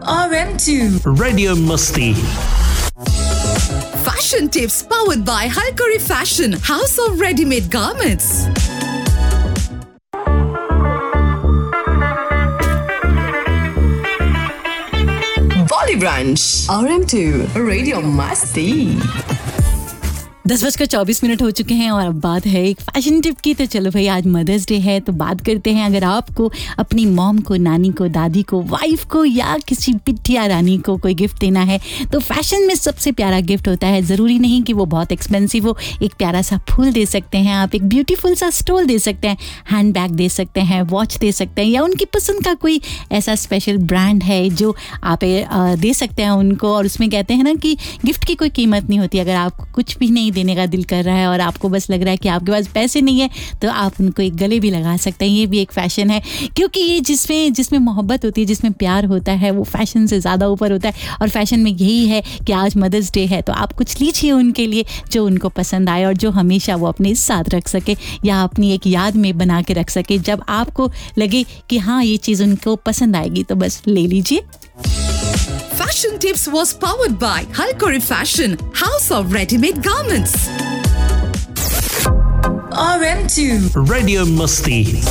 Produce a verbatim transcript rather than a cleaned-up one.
R M two Radio Musti. Fashion tips powered by Halkari Fashion, House of Ready-Made Garments. Bolly Brunch, R M two Radio Musti. दस बजकर चौबीस minute हो चुके हैं और अब बात है एक फैशन टिप की। तो चलो भाई, आज मदर्स डे है तो बात करते हैं। अगर आपको अपनी मॉम को, नानी को, दादी को, वाइफ को या किसी बिटिया रानी को कोई गिफ्ट देना है तो फैशन में सबसे प्यारा गिफ्ट होता है। ज़रूरी नहीं कि वो बहुत एक्सपेंसिव हो। एक प्यारा सा फूल दे सकते हैं आप, एक ब्यूटीफुल सा स्टोल दे सकते हैं, हैंड बैग दे सकते हैं, वॉच दे सकते हैं, या उनकी पसंद का कोई ऐसा स्पेशल ब्रांड है जो आप दे सकते हैं उनको। और उसमें कहते हैं ना कि गिफ्ट की कोई कीमत नहीं होती। अगर आपको कुछ भी नहीं देने का दिल कर रहा है और आपको बस लग रहा है कि आपके पास पैसे नहीं है तो आप उनको एक गले भी लगा सकते हैं। ये भी एक फैशन है, क्योंकि ये जिसमें जिसमें मोहब्बत होती है, जिसमें प्यार होता है, वो फैशन से ज़्यादा ऊपर होता है। और फैशन में यही है कि आज मदर्स डे है तो आप कुछ लीजिए उनके लिए जो उनको पसंद आए और जो हमेशा वो अपने साथ रख सके या अपनी एक याद में बना के रख सके। जब आपको लगे कि हाँ ये चीज़ उनको पसंद आएगी तो बस ले लीजिए। Fashion tips was powered by Halkari Fashion, House of Ready-Made Garments. R M two Radio Musti.